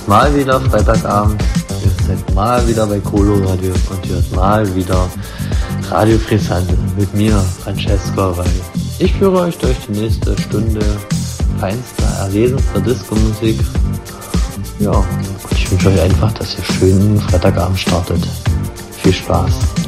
mal wieder Freitagabend, ihr seid mal wieder bei Colo Radio und ihr hört mal wieder Radio Friesland mit mir, Francesco, weil ich führe euch durch die nächste Stunde feinster, erlesenster Disco-Musik. Ja, und ich wünsche euch einfach, dass ihr schönen Freitagabend startet. Viel Spaß.